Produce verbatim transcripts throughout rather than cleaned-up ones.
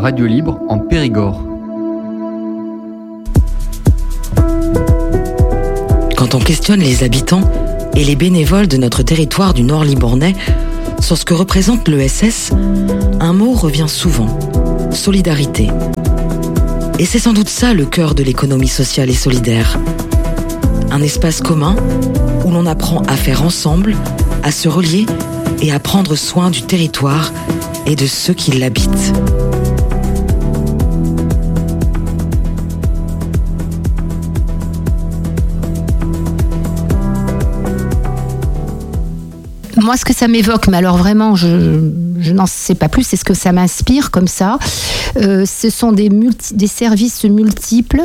Radio Libre en Périgord. Quand on questionne les habitants et les bénévoles de notre territoire du Nord Libournais sur ce que représente l'E S S, un mot revient souvent, solidarité. Et c'est sans doute ça le cœur de l'économie sociale et solidaire. Un espace commun où l'on apprend à faire ensemble, à se relier et à prendre soin du territoire et de ceux qui l'habitent. Moi, ce que ça m'évoque, mais alors vraiment, je, je n'en sais pas plus, c'est ce que ça m'inspire comme ça. Euh, ce sont des, multi, des services multiples,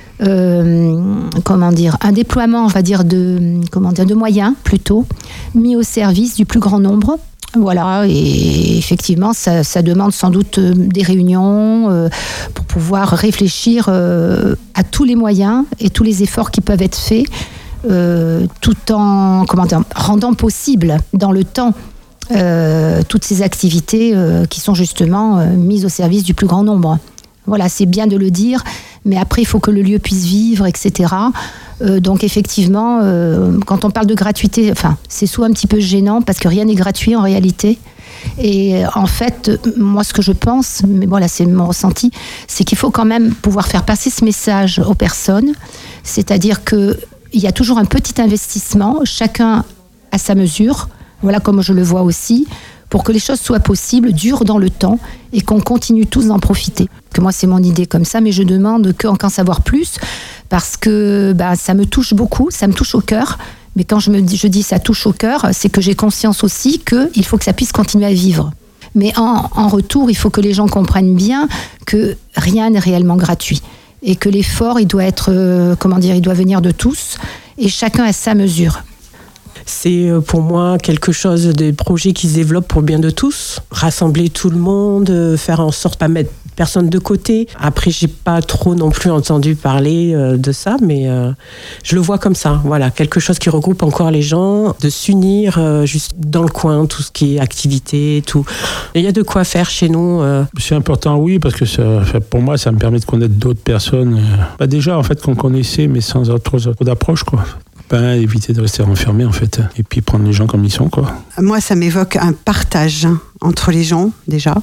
euh, comment dire, un déploiement, on va dire, de, comment dire, de moyens plutôt, mis au service du plus grand nombre. Voilà, et effectivement, ça, ça demande sans doute des réunions euh, pour pouvoir réfléchir euh, à tous les moyens et tous les efforts qui peuvent être faits. Euh, tout en comment dire, rendant possible dans le temps euh, toutes ces activités euh, qui sont justement euh, mises au service du plus grand nombre. Voilà, c'est bien de le dire, mais après il faut que le lieu puisse vivre, et cetera. Euh, donc effectivement, euh, quand on parle de gratuité, enfin, c'est souvent un petit peu gênant parce que rien n'est gratuit en réalité. Et en fait, moi ce que je pense, mais voilà, c'est mon ressenti, c'est qu'il faut quand même pouvoir faire passer ce message aux personnes, c'est-à-dire que il y a toujours un petit investissement, chacun à sa mesure, voilà comme je le vois aussi, pour que les choses soient possibles, durent dans le temps et qu'on continue tous d'en profiter. Que moi, c'est mon idée comme ça, mais je demande qu'en savoir plus parce que bah, ça me touche beaucoup, ça me touche au cœur. Mais quand je, me dis, je dis ça touche au cœur, c'est que j'ai conscience aussi qu'il faut que ça puisse continuer à vivre. Mais en, en retour, il faut que les gens comprennent bien que rien n'est réellement gratuit. Et que l'effort, il doit être, euh, comment dire, il doit venir de tous, et chacun à sa mesure. C'est pour moi quelque chose des projets qui se développent pour le bien de tous. Rassembler tout le monde, faire en sorte de pas mettre personne de côté. Après, j'ai pas trop non plus entendu parler de ça, mais je le vois comme ça. Voilà, quelque chose qui regroupe encore les gens, de s'unir juste dans le coin, tout ce qui est activité, tout. Il y a de quoi faire chez nous. C'est important, oui, parce que ça, pour moi, ça me permet de connaître d'autres personnes. Bah déjà, en fait, qu'on connaissait, mais sans trop, trop d'approche, quoi. Pas éviter de rester enfermé en fait et puis prendre les gens comme ils sont quoi. Moi ça m'évoque un partage entre les gens déjà,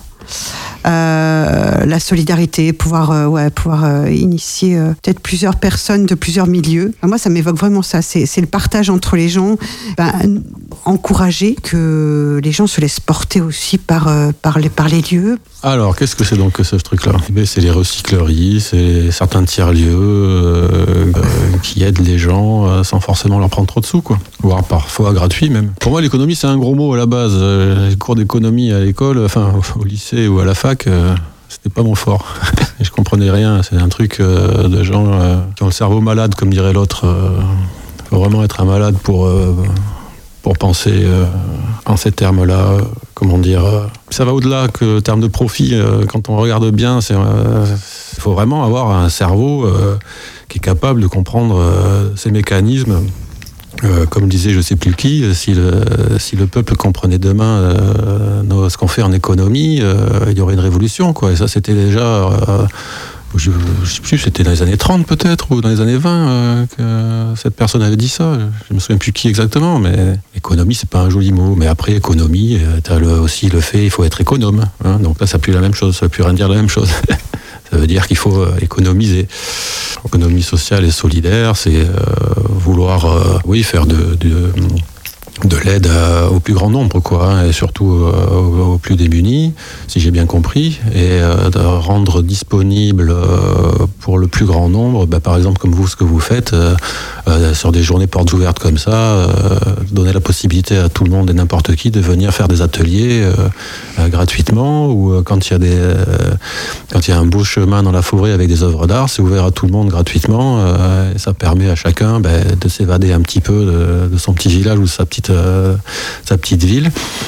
euh, la solidarité, pouvoir euh, ouais pouvoir euh, initier euh, peut-être plusieurs personnes de plusieurs milieux. Moi ça m'évoque vraiment ça, c'est, c'est le partage entre les gens, ben, encourager que les gens se laissent porter aussi par euh, par les par les lieux. Alors, qu'est-ce que c'est donc que ce truc-là ? Ben, c'est les recycleries, c'est certains tiers-lieux euh, euh, qui aident les gens euh, sans forcément leur prendre trop de sous, quoi. Voire parfois gratuit même. Pour moi, l'économie, c'est un gros mot à la base. Euh, les cours d'économie à l'école, enfin au lycée ou à la fac, euh, c'était pas mon fort. Je comprenais rien. C'est un truc euh, de gens euh, qui ont le cerveau malade, comme dirait l'autre. Euh, faut vraiment être un malade pour... Euh, pour penser euh, en ces termes-là, euh, comment dire, euh, ça va au-delà que le terme de profit. Euh, quand on regarde bien, il euh, faut vraiment avoir un cerveau euh, qui est capable de comprendre euh, ces mécanismes. Euh, comme disait je ne sais plus qui, si le, si le peuple comprenait demain euh, nos, ce qu'on fait en économie, euh, il y aurait une révolution, quoi. Et ça, c'était déjà... Euh, Je ne sais plus, c'était dans les années trente peut-être, ou dans les années vingt euh, que cette personne avait dit ça. Je ne me souviens plus qui exactement, mais économie, c'est pas un joli mot. Mais après, économie, tu as le, aussi le fait, il faut être économe. Hein, donc là, ça ne plus la même chose, ça ne veut plus rien dire la même chose. Ça veut dire qu'il faut économiser. Économie sociale et solidaire, c'est euh, vouloir euh, oui, faire de... de de l'aide à, au plus grand nombre, quoi, hein, et surtout euh, aux, aux plus démunis, si j'ai bien compris, et euh, de rendre disponible euh, pour le plus grand nombre, bah, par exemple comme vous, ce que vous faites, euh, euh, sur des journées portes ouvertes comme ça, euh, donner la possibilité à tout le monde et n'importe qui de venir faire des ateliers euh, euh, gratuitement, ou euh, quand il y a des, euh, quand il y a un beau chemin dans la forêt avec des œuvres d'art, c'est ouvert à tout le monde gratuitement, euh, et ça permet à chacun bah, de s'évader un petit peu de, de son petit village ou de sa petite Euh, sa petite ville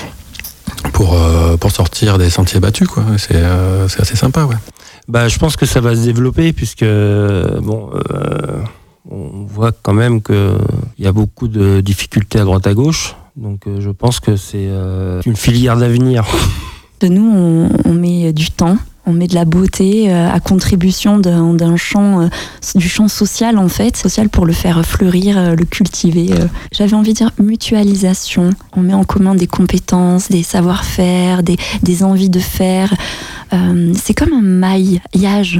pour, euh, pour sortir des sentiers battus, quoi. C'est, euh, c'est assez sympa, ouais. Bah, je pense que ça va se développer puisque bon, euh, on voit quand même qu'il y a beaucoup de difficultés à droite à gauche, donc euh, je pense que c'est euh, une filière d'avenir. Nous, on, on met du temps On met de la beauté euh, à contribution d'un, d'un champ, euh, du champ social en fait, social pour le faire fleurir, euh, le cultiver. Euh. J'avais envie de dire mutualisation. On met en commun des compétences, des savoir-faire, des, des envies de faire. Euh, c'est comme un maillage